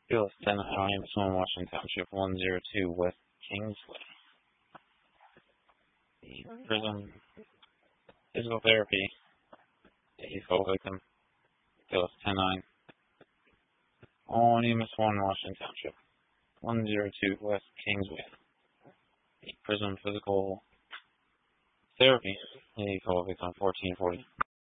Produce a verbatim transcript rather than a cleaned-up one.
Phyllis ten, Williams, Washington Township, one oh two West Kingsway. The prison physical therapy, the full victim, Phyllis ten nine, Williams, one Washington Township, one oh two West Kingsway. The prison physical therapy, the full victim, fourteen forty.